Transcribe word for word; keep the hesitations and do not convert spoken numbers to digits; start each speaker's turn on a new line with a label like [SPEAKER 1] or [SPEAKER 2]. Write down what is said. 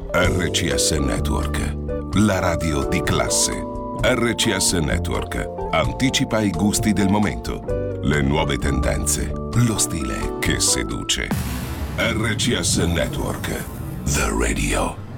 [SPEAKER 1] R C S Network, la radio di classe. R C S Network anticipa i gusti del momento, le nuove tendenze, lo stile che seduce. R C S Network, the radio.